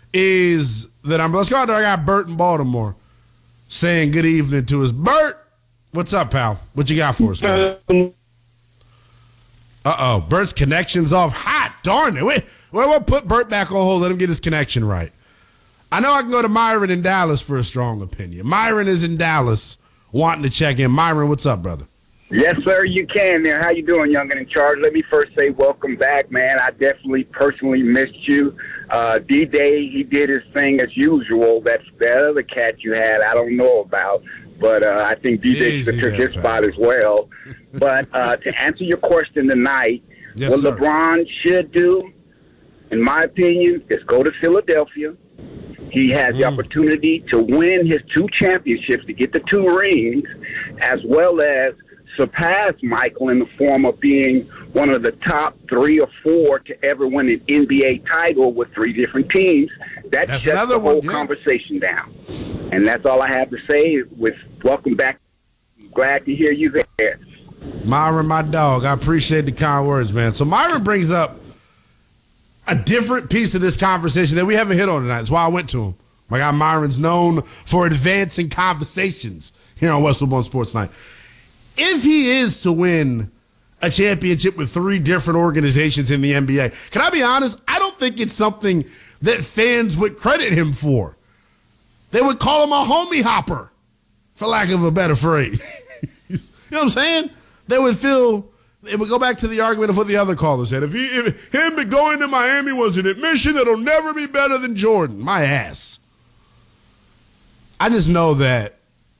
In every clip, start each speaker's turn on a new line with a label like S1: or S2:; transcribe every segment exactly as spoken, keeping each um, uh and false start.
S1: is that I'm, let's go out there. I got Bert in Baltimore saying good evening to us. Bert, what's up, pal? What you got for us, man? Uh-oh, Bert's connection's off. Hot darn it. Wait, well, we'll put Bert back on hold. Let him get his connection right. I know I can go to Myron in Dallas for a strong opinion. Myron is in Dallas wanting to check in. Myron, what's up, brother?
S2: Yes, sir, you can, man. How you doing, Young and in Charge? Let me first say welcome back, man. I definitely personally missed you. Uh, D-Day, he did his thing as usual. That's that other cat you had I don't know about. But uh, I think D-Day took his spot as well. But uh, to answer your question tonight, yes, what sir. LeBron should do, in my opinion, is go to Philadelphia. He has mm. the opportunity to win his two championships, to get the two rings, as well as surpass Michael in the form of being one of the top three or four to ever win an N B A title with three different teams. That that's shuts the whole one, yeah. conversation down. And that's all I have to say. With welcome back. Glad to hear you there.
S1: Myron, my dog, I appreciate the kind words, man. So Myron brings up a different piece of this conversation that we haven't hit on tonight. That's why I went to him. My guy Myron's known for advancing conversations here on Westwood One Sports Night. If he is to win a championship with three different organizations in the N B A, can I be honest? I don't think it's something that fans would credit him for. They would call him a homie hopper, for lack of a better phrase. You know what I'm saying? They would feel, it would go back to the argument of what the other caller said. If, he, if him going to Miami was an admission that'll never be better than Jordan, my ass. I just know that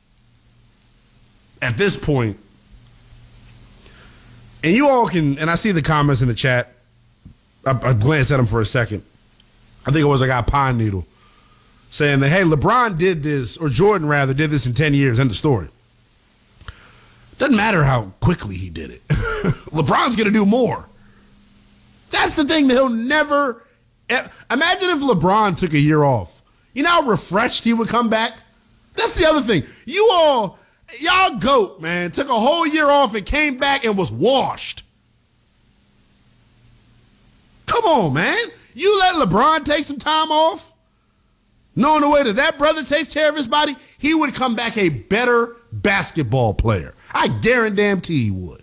S1: at this point, and you all can, and I see the comments in the chat. I, I glanced at them for a second. I think it was a guy, Pine Needle, saying that, hey, LeBron did this, or Jordan rather, did this in ten years. End of story. Doesn't matter how quickly he did it. LeBron's going to do more. That's the thing that he'll never. Imagine if LeBron took a year off. You know how refreshed he would come back? That's the other thing. You all, y'all goat, man, took a whole year off and came back and was washed. Come on, man. You let LeBron take some time off, knowing the way that that brother takes care of his body, he would come back a better basketball player. I guarantee he would.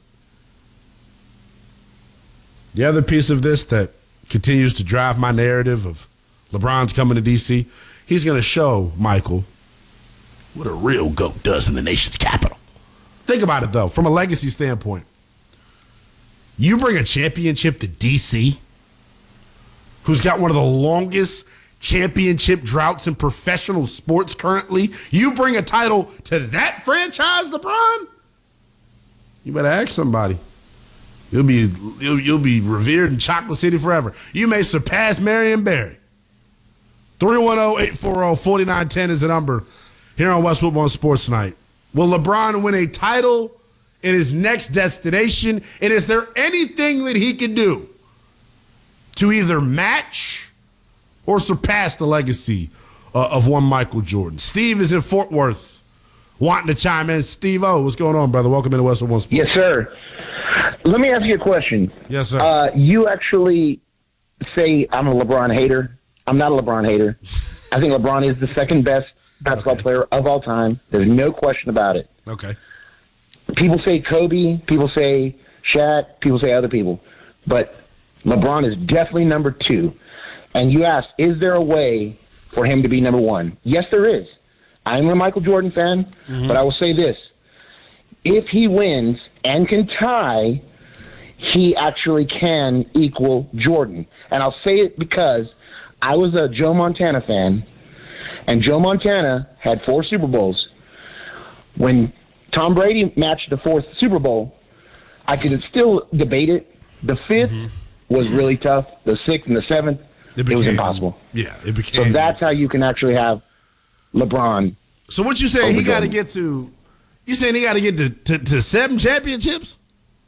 S1: The other piece of this that continues to drive my narrative of LeBron's coming to D C, he's going to show Michael what a real GOAT does in the nation's capital. Think about it, though, from a legacy standpoint. You bring a championship to D C, who's got one of the longest championship droughts in professional sports currently. You bring a title to that franchise, LeBron? You better ask somebody. You'll be you'll, you'll be revered in Chocolate City forever. You may surpass Marion Barry. three one zero, eight four zero, four nine one zero is the number here on Westwood One Sports Night. Will LeBron win a title in his next destination? And is there anything that he can do to either match or surpass the legacy uh, of one Michael Jordan? Steve is in Fort Worth wanting to chime in. Steve O, what's going on, brother? Welcome into Westwood One Sports.
S3: Yes, sir. Let me ask you a question.
S1: Yes, sir.
S3: Uh, you actually say I'm a LeBron hater. I'm not a LeBron hater. I think LeBron is the second best basketball okay. player of all time. There's no question about it.
S1: Okay.
S3: People say Kobe. People say Shaq. People say other people. But LeBron is definitely number two. And you asked, is there a way for him to be number one? Yes, there is. I'm a Michael Jordan fan, mm-hmm. but I will say this. If he wins and can tie, he actually can equal Jordan. And I'll say it because I was a Joe Montana fan, and Joe Montana had four Super Bowls. When Tom Brady matched the fourth Super Bowl, I could still debate it. The fifth mm-hmm. was really tough. The sixth and the seventh, it, became, it was impossible.
S1: Yeah, it became.
S3: So that's how you can actually have LeBron.
S1: So what you saying? He got to get to? You saying he got to get to, to to seven championships?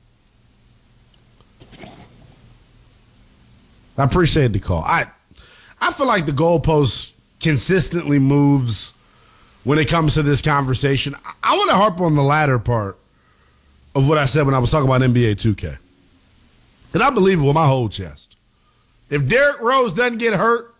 S1: I appreciate the call. I I feel like the goalpost consistently moves when it comes to this conversation. I, I want to harp on the latter part of what I said when I was talking about N B A two K. Because I believe it with my whole chest. If Derrick Rose doesn't get hurt